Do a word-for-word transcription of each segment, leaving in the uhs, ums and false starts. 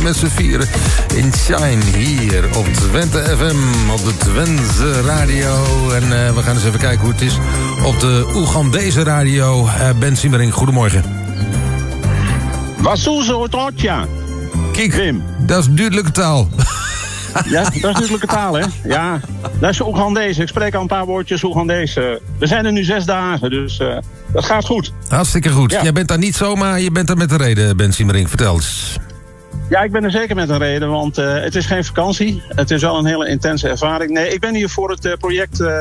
met z'n vieren in Shine hier op Twente F M, op de Twentse radio. En uh, we gaan eens even kijken hoe het is op de Oegandese radio. Uh, Ben Siemering, goedemorgen. Wasuzo Trotja. Kijk, Wim. Dat is duidelijke taal. Ja, dat is duidelijke taal, hè? Ja, dat is Oegandees. Ik spreek al een paar woordjes Oegandees. Uh, we zijn er nu zes dagen, dus uh, dat gaat goed. Hartstikke goed. Ja. Jij bent daar niet zomaar, je bent daar met een reden, Ben Siemering. Vertel eens. Ja, ik ben er zeker met een reden, want uh, het is geen vakantie. Het is wel een hele intense ervaring. Nee, ik ben hier voor het uh, project uh,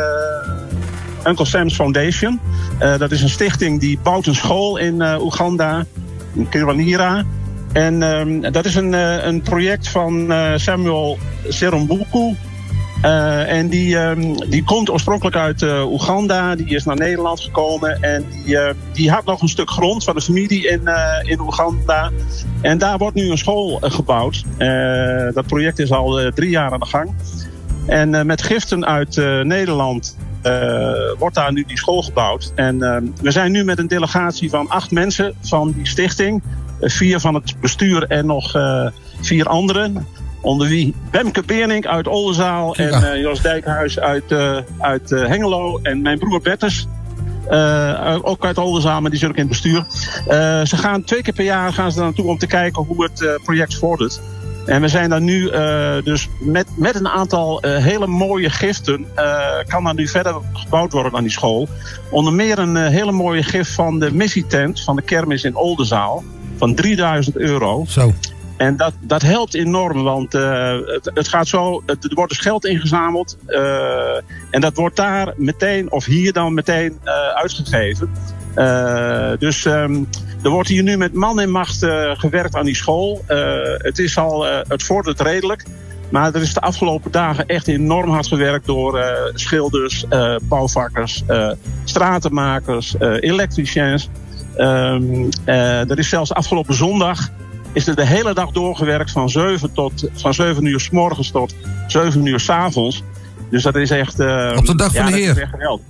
Uncle Sam's Foundation. Uh, dat is een stichting die bouwt een school in uh, Oeganda, in Kiranira. En um, dat is een, uh, een project van uh, Samuel Serumbuku. Uh, en die, um, die komt oorspronkelijk uit uh, Oeganda. Die is naar Nederland gekomen. En die, uh, die had nog een stuk grond van de familie in, uh, in Oeganda. En daar wordt nu een school uh, gebouwd. Uh, dat project is al uh, drie jaar aan de gang. En uh, met giften uit uh, Nederland uh, wordt daar nu die school gebouwd. En uh, we zijn nu met een delegatie van acht mensen van die stichting. Uh, vier van het bestuur en nog uh, vier anderen. Onder wie Bemke Beernink uit Oldenzaal en uh, Jos Dijkhuis uit, uh, uit uh, Hengelo. En mijn broer Bertus, uh, ook uit Oldenzaal, maar die zit ook in het bestuur. Uh, ze gaan twee keer per jaar gaan ze er naartoe om te kijken hoe het uh, project vordert. En we zijn daar nu uh, dus met, met een aantal uh, hele mooie giften. Uh, kan daar nu verder gebouwd worden aan die school. Onder meer een uh, hele mooie gift van de missietent van de kermis in Oldenzaal. Van drieduizend euro. Zo. En dat, dat helpt enorm, want uh, het, het gaat zo, het, er wordt dus geld ingezameld. Uh, en dat wordt daar meteen, of hier dan meteen uh, uitgegeven. Uh, dus um, er wordt hier nu met man en macht uh, gewerkt aan die school. Uh, het is al, uh, het vordert redelijk. Maar er is de afgelopen dagen echt enorm hard gewerkt door uh, schilders, uh, bouwvakkers, uh, stratenmakers, uh, elektriciens. Um, uh, er is zelfs afgelopen zondag is er de hele dag doorgewerkt van zeven, tot, van zeven uur 's morgens tot zeven uur 's avonds. Dus dat is echt... Uh, Op de dag van ja, de Heer.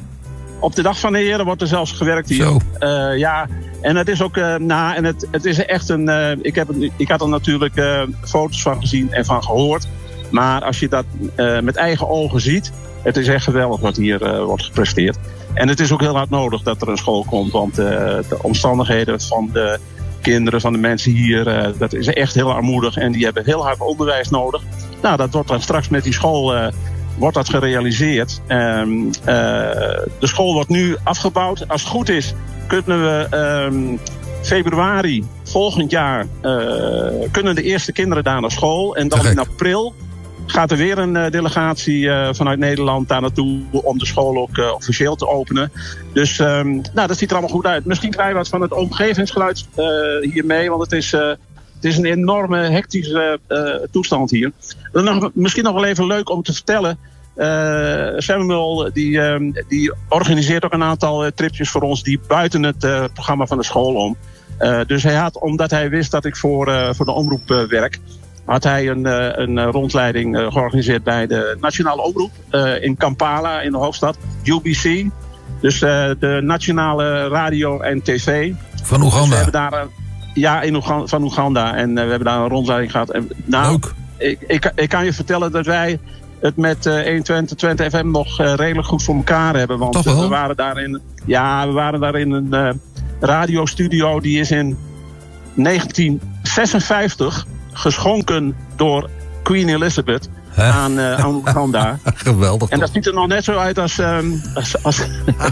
Op de dag van de Heer wordt er zelfs gewerkt hier. Zo. Uh, ja, en het is ook... Uh, nou, en het, het is echt een... Uh, ik, heb, ik had er natuurlijk uh, foto's van gezien en van gehoord. Maar als je dat uh, met eigen ogen ziet... Het is echt geweldig wat hier uh, wordt gepresteerd. En het is ook heel hard nodig dat er een school komt. Want uh, de omstandigheden van de kinderen, van de mensen hier... Uh, dat is echt heel armoedig. En die hebben heel hard onderwijs nodig. Nou, dat wordt dan straks met die school... Uh, wordt dat gerealiseerd. Um, uh, de school wordt nu afgebouwd. Als het goed is, kunnen we um, februari volgend jaar... Uh, kunnen de eerste kinderen daar naar school. En dan in april gaat er weer een uh, delegatie uh, vanuit Nederland daar naartoe... om de school ook uh, officieel te openen. Dus um, nou, dat ziet er allemaal goed uit. Misschien krijgen we wat van het omgevingsgeluid uh, hier mee, want het is... Uh, Het is een enorme hectische uh, toestand hier. Dan nog, misschien nog wel even leuk om te vertellen. Uh, Samuel die, uh, die organiseert ook een aantal uh, tripjes voor ons... die buiten het uh, programma van de school om. Uh, dus hij had, omdat hij wist dat ik voor, uh, voor de omroep uh, werk... had hij een, uh, een uh, rondleiding uh, georganiseerd bij de Nationale Omroep... Uh, in Kampala, in de hoofdstad, U B C. Dus uh, de Nationale Radio en T V. Van Oeganda? Dus we hebben daar... Uh, Ja, in Oeganda, van Oeganda. En uh, we hebben daar een rondleiding gehad. En, nou, Leuk. Ik, ik, ik kan je vertellen dat wij het met uh, honderdtwintig Twente F M nog uh, redelijk goed voor elkaar hebben. Want Toch wel? Uh, we waren daar in, ja, we waren daar in een uh, radiostudio. Die is in negentien zesenvijftig geschonken door Queen Elizabeth aan, uh, aan Oeganda. Geweldig. En dat ziet er nog net zo uit als, um, als, als,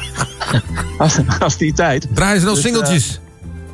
als, als die tijd. Draaien ze nog dus, singeltjes? Uh,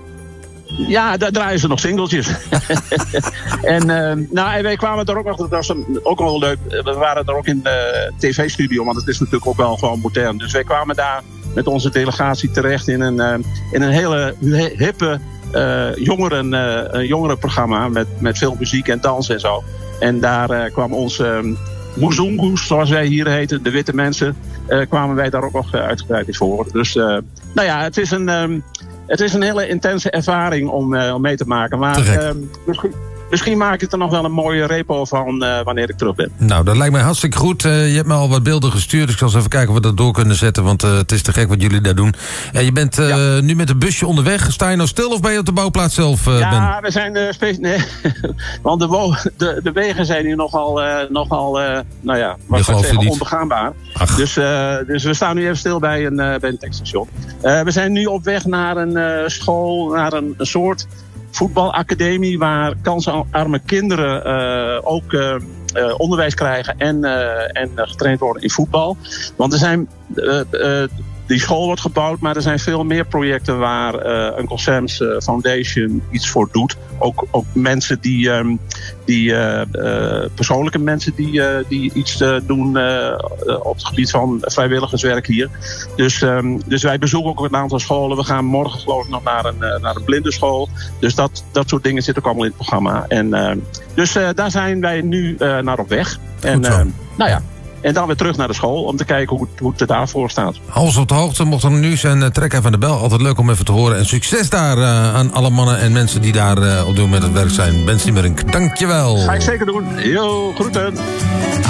Ja, daar draaien ze nog singeltjes. en, uh, nou, en wij kwamen er ook nog, dat was een, ook wel leuk. We waren er ook in de tv-studio, want het is natuurlijk ook wel gewoon modern. Dus wij kwamen daar met onze delegatie terecht in een, uh, in een hele hippe uh, jongeren, uh, jongerenprogramma met, met veel muziek en dans en zo. En daar uh, kwam ons uh, Muzungus, zoals wij hier heten, de witte mensen, uh, kwamen wij daar ook nog uh, uitgebreid in voor. Dus, uh, nou ja, het is een... Um, Het is een hele intense ervaring om, uh, om mee te maken. Maar uh, misschien, misschien maak ik er nog wel een mooie repo van uh, wanneer ik terug ben. Nou, dat lijkt mij hartstikke goed. Uh, je hebt me al wat beelden gestuurd. Dus ik zal eens even kijken of we dat door kunnen zetten. Want uh, het is te gek wat jullie daar doen. Uh, je bent uh, ja. nu met een busje onderweg. Sta je nou stil of ben je op de bouwplaats zelf? Uh, ja, ben? we zijn uh, spe- nee. Want de, wo- de, de wegen zijn hier nogal, uh, nogal uh, nou ja, wat zou ik zeggen, onbegaanbaar. Dus, uh, dus we staan nu even stil bij een, uh, bij een tankstation. Uh, we zijn nu op weg naar een uh, school, naar een, een soort voetbalacademie waar kansarme kinderen uh, ook uh, uh, onderwijs krijgen en, uh, en uh, getraind worden in voetbal. Want er zijn, uh, uh, die school wordt gebouwd, maar er zijn veel meer projecten waar uh, Uncle Sam's uh, Foundation iets voor doet. Ook, ook mensen die, um, die uh, uh, persoonlijke mensen die, uh, die iets uh, doen uh, op het gebied van vrijwilligerswerk hier. Dus, um, dus wij bezoeken ook een aantal scholen. We gaan morgen geloof ik nog naar een, uh, naar een blindenschool. Dus dat, dat soort dingen zitten ook allemaal in het programma. En, uh, dus uh, daar zijn wij nu uh, naar op weg. En, uh, nou ja. En dan weer terug naar de school om te kijken hoe, hoe het er daarvoor staat. Alles op de hoogte, mocht er nieuws zijn, uh, trek even aan de bel. Altijd leuk om even te horen. En succes daar uh, aan alle mannen en mensen die daar uh, op dit moment aan het werk zijn. Ben Siemerink, dankjewel. Ga ik zeker doen. Yo, groeten.